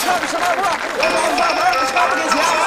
上什么不？我告诉大头，钱不给钱。